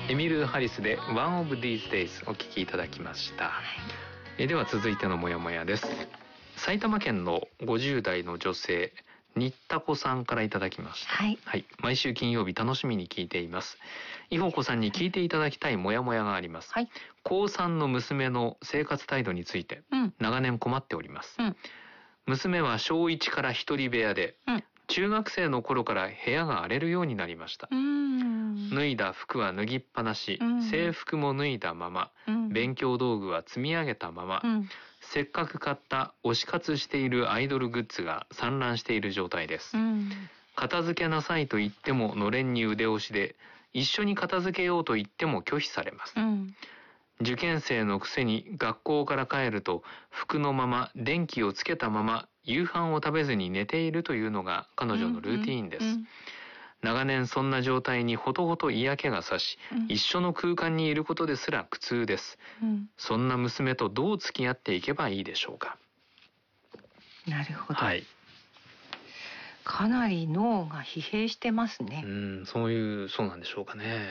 エミル・ハリスで One of These Days お聞きいただきました。では続いてのモヤモヤです。埼玉県の50代の女性新田子さんからいただきました。はい、毎週金曜日楽しみに聞いています。いほこさんに聞いていただきたいモヤモヤがあります。高3の娘の生活態度について、長年困っております。娘は小1から一人部屋で、中学生の頃から部屋が荒れるようになりました。脱いだ服は脱ぎっぱなし、制服も脱いだまま、勉強道具は積み上げたまま、せっかく買った推し活しているアイドルグッズが散乱している状態です。片付けなさいと言ってものれんに腕押しで、一緒に片付けようと言っても拒否されます。受験生のくせに学校から帰ると服のまま電気をつけたまま夕飯を食べずに寝ているというのが彼女のルーティーンです。長年そんな状態にほとほと嫌気がさし、一緒の空間にいることですら苦痛です。そんな娘とどう付き合っていけばいいでしょうか。 なるほど。かなり脳が疲弊してますね。 そうなんでしょうかね。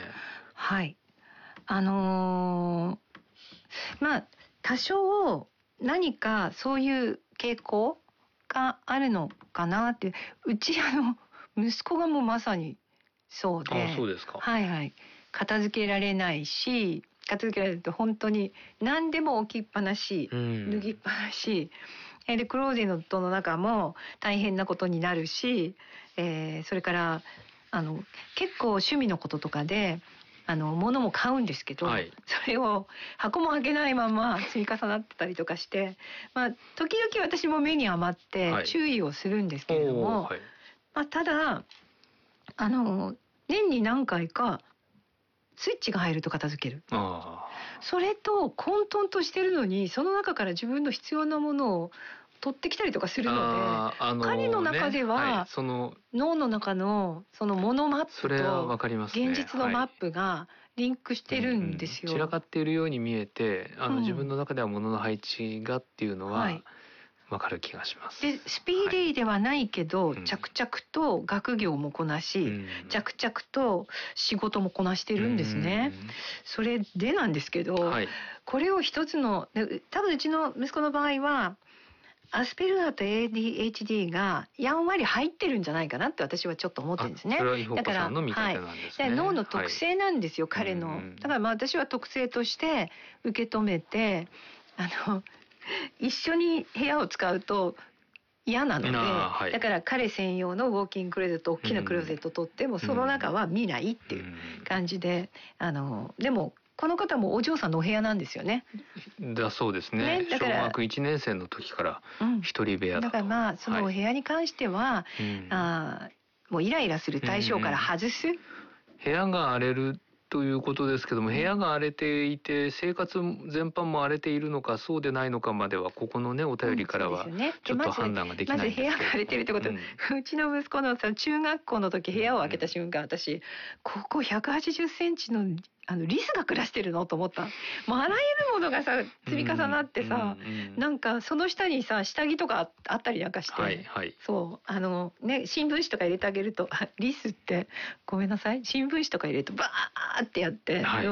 多少何かそういう傾向があるのかなって。うち息子がもうまさにそうで。 そうですか。 片付けられないし、片付けられると本当に何でも置きっぱなし、脱ぎっぱなしで、クローゼットの中も大変なことになるし、それから結構趣味のこととかで物も買うんですけど、それを箱も開けないまま積み重なってたりとかして、時々私も目に余って注意をするんですけれども、ただ年に何回かスイッチが入ると片付ける。それと混沌としてるのに、その中から自分の必要なものを取ってきたりとかするので、彼の中では、脳の中のそのモノマップと現実のマップがリンクしてるんですよ。 散らかっているように見えて、自分の中では物の配置がっていうのはわかる気がします。 で、スピーディーではないけど、着々と学業もこなし、着々と仕事もこなしてるんですね。それでなんですけど、これを一つの、多分うちの息子の場合はアスペルガーと ADHD がやんわり入ってるんじゃないかなって私はちょっと思ってるんですね。 それは伊保子さんの見立てなんですね。 脳の特性なんですよ、彼の。だから私は特性として受け止めて、一緒に部屋を使うと嫌なので、だから彼専用のウォーキングクローゼット、大きなクローゼット取ってもその中は見ないっていう感じで、でもこの方もお嬢さんのお部屋なんですよね。 だそうですね。小学1年生の時から一人部屋だと。 だからそのお部屋に関しては、もうイライラする対象から外す。 部屋が荒れるということですけども、部屋が荒れていて生活全般も荒れているのかそうでないのかまではここのねお便りからはちょっと判断ができないんですけど、 まず部屋が荒れてるってこと、うちの息子の中学校の時部屋を開けた瞬間、私ここ180センチのリスが暮らしてるのと思った。もうあらゆるものがさ積み重なってさ、なんかその下にさ下着とかあったりなんかして、そう新聞紙とか入れてあげるとリスってごめんなさい新聞紙とか入れるとバーってやって、